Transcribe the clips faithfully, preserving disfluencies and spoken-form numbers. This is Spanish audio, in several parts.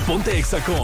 Ponte Exa con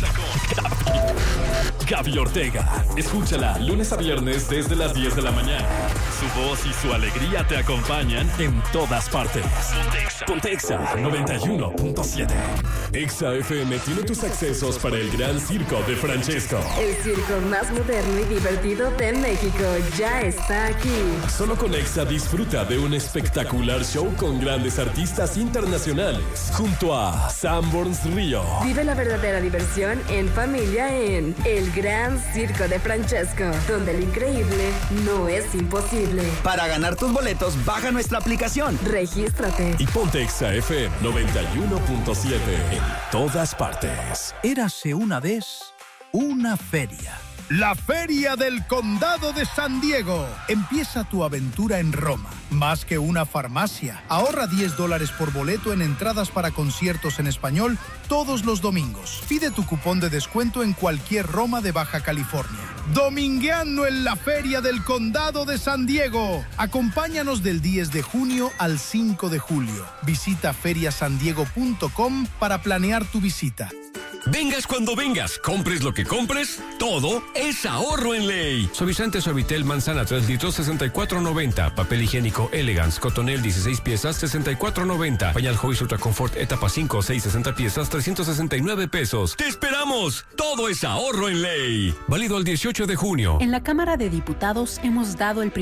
Gaby Ortega. Escúchala lunes a viernes desde las diez de la mañana. Su voz y su alegría te acompañan en todas partes. Ponte Exa noventa y uno punto siete. Exa F M tiene tus accesos para el Gran Circo de Francesco. El circo más moderno y divertido de México ya está aquí. Solo con Exa disfruta de un espectacular show con grandes artistas internacionales. Junto a Sanborns Río. Vive la verdadera diversión en familia en El Gran Circo de Francesco, donde lo increíble no es imposible. Para ganar tus boletos, baja nuestra aplicación. Regístrate. Y ponte Exa F M noventa y uno punto siete en todas partes. Érase una vez una feria. La Feria del Condado de San Diego. Empieza tu aventura en Roma. Más que una farmacia. Ahorra diez dólares por boleto en entradas para conciertos en español todos los domingos. Pide tu cupón de descuento en cualquier Roma de Baja California. Domingueando en la Feria del Condado de San Diego. Acompáñanos del diez de junio al cinco de julio. Visita feria san diego punto com para planear tu visita. Vengas cuando vengas, compres lo que compres, todo es ahorro en Ley. Suavizante Suavitel Manzana tres litros, sesenta y cuatro noventa. Papel higiénico Elegance Cotonel dieciséis piezas, sesenta y cuatro noventa. Pañal Joyce Ultra Comfort etapa cinco, seis, sesenta piezas, trescientos sesenta y nueve pesos. ¡Te esperamos! Todo es ahorro en Ley. Válido el dieciocho de junio. En la Cámara de Diputados hemos dado el primer